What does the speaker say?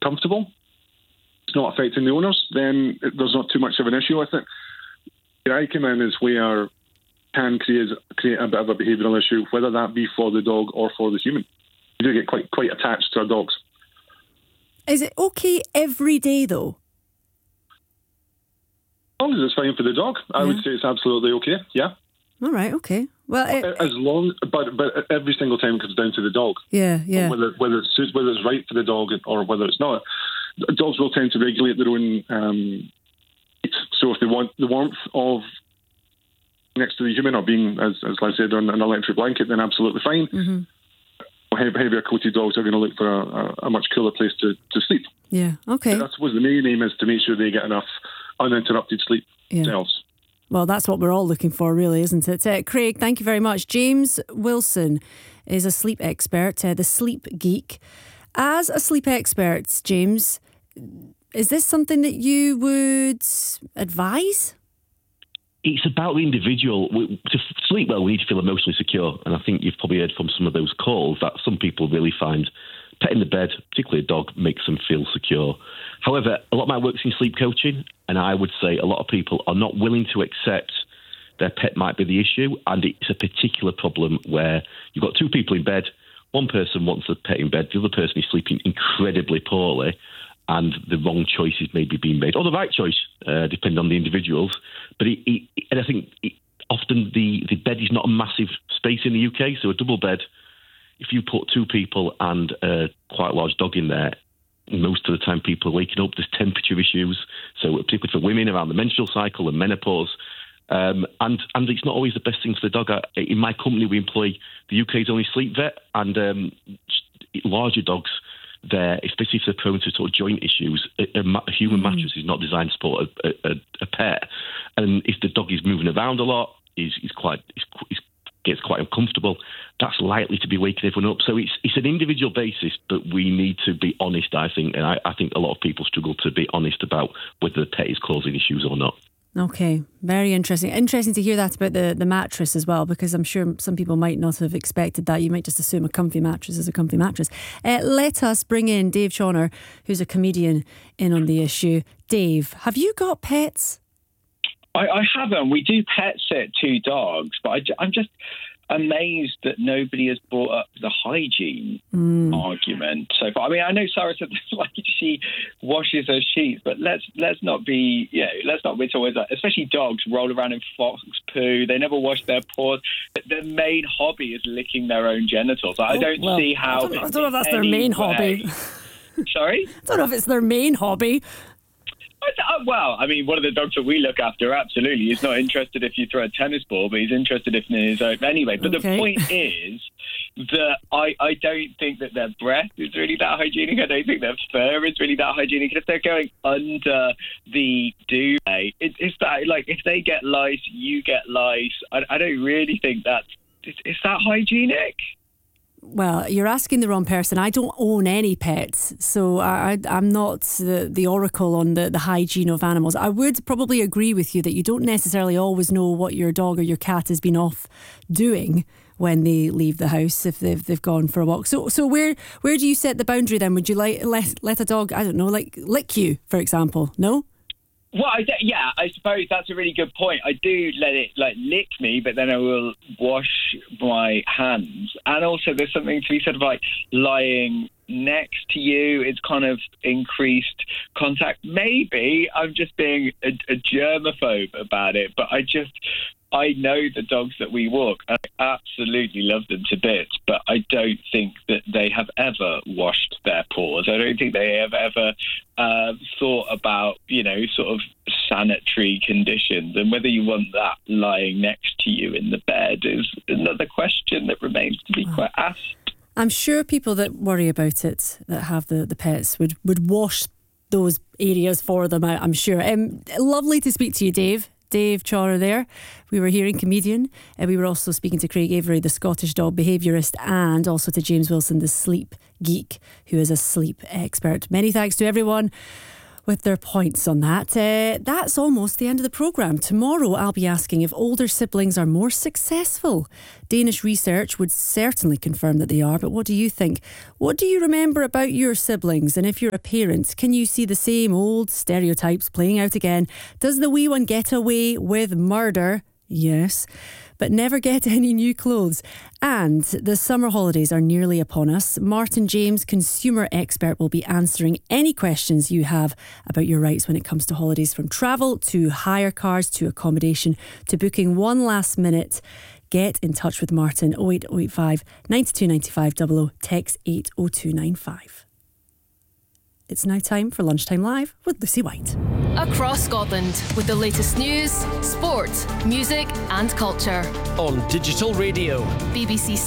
comfortable, it's not affecting the owners, then there's not too much of an issue with it. The I come in is where can create a bit of a behavioural issue, whether that be for the dog or for the human. You do get quite attached to our dogs. Is it okay every day, though? As long as it's fine for the dog, I would say it's absolutely okay. Yeah. All right. Okay. Well, but every single time it comes down to the dog. Yeah. Whether it's right for the dog or whether it's not. Dogs will tend to regulate their own. So if they want the warmth of next to the human or being, as I said, on an electric blanket, then absolutely fine. Mm-hmm. Heavier coated dogs are going to look for a much cooler place to sleep. Yeah, okay. But I suppose the main aim is to make sure they get enough uninterrupted sleep themselves. Well, that's what we're all looking for, really, isn't it? Craig, thank you very much. James Wilson is a sleep expert, the Sleep Geek. As a sleep expert, James, is this something that you would advise? It's about the individual. To sleep well, we need to feel emotionally secure. And I think you've probably heard from some of those calls that some people really find petting the bed, particularly a dog, makes them feel secure. However, a lot of my work's in sleep coaching, and I would say a lot of people are not willing to accept their pet might be the issue, and it's a particular problem where you've got two people in bed, one person wants a pet in bed, the other person is sleeping incredibly poorly, and the wrong choices may be being made, or the right choice, depending on the individuals. But and I think often the bed is not a massive space in the UK, so a double bed, if you put two people and a quite large dog in there, most of the time people are waking up, there's temperature issues, so particularly for women around the menstrual cycle and menopause, and it's not always the best thing for the dog. In my company, we employ the UK's only sleep vet, and larger dogs there, especially if they're prone to sort of joint issues, a human mattress is not designed to support a pet. And if the dog is moving around a lot, gets quite uncomfortable, that's likely to be waking everyone up. So it's an individual basis, but we need to be honest, I think. And I think a lot of people struggle to be honest about whether the pet is causing issues or not. Okay, very interesting. Interesting to hear that about the mattress as well, because I'm sure some people might not have expected that. You might just assume a comfy mattress is a comfy mattress. Let us bring in Dave Chawner, who's a comedian, in on the issue. Dave, have you got pets? I haven't. We do pet sit two dogs, but I'm just amazed that nobody has brought up the hygiene argument so far. I mean, I know Sarah said like she washes her sheets, but let's not be it's always that, especially dogs roll around in fox poo. They never wash their paws. Their main hobby is licking their own genitals. I don't see how. I don't know if that's their main hobby. Sorry? I don't know if it's their main hobby. Well, I mean, one of the dogs that we look after, absolutely, he's not interested if you throw a tennis ball, but he's interested if in his own anyway. But the point is that I don't think that their breath is really that hygienic. I don't think their fur is really that hygienic. And if they're going under the duvet, it's that, like, if they get lice, you get lice. I don't really think is that hygienic? Well, you're asking the wrong person. I don't own any pets, so I'm not the oracle on the hygiene of animals. I would probably agree with you that you don't necessarily always know what your dog or your cat has been off doing when they leave the house, if they've gone for a walk. So where do you set the boundary then? Would you let a dog, I don't know, like lick you, for example? No? Well, I suppose that's a really good point. I do let it lick me, but then I will wash my hands. And also there's something to be said about lying next to you. It's kind of increased contact. Maybe I'm just being a germaphobe about it, but I know the dogs that we walk. I absolutely love them to bits, but I don't think that they have ever washed their paws. I don't think they have ever thought about, sort of sanitary conditions. And whether you want that lying next to you in the bed is another question that remains to be quite asked. I'm sure people that worry about it, that have the pets, would wash those areas for them, I'm sure. Lovely to speak to you, Dave. Dave Chawner there. We were hearing comedian, and we were also speaking to Craig Avery, the Scottish dog behaviourist, and also to James Wilson, the sleep geek, who is a sleep expert. Many thanks to everyone. with their points on that. That's almost the end of the programme. Tomorrow I'll be asking if older siblings are more successful. Danish research would certainly confirm that they are, but what do you think? What do you remember about your siblings? And if you're a parent, can you see the same old stereotypes playing out again? Does the wee one get away with murder? Yes, but never get any new clothes. And the summer holidays are nearly upon us. Martin James, consumer expert, will be answering any questions you have about your rights when it comes to holidays, from travel to hire cars to accommodation to booking one last minute. Get in touch with Martin, 08085 92 95 00, text 80295. It's now time for Lunchtime Live with Lucy White. Across Scotland with the latest news, sport, music and culture. On digital radio. BBC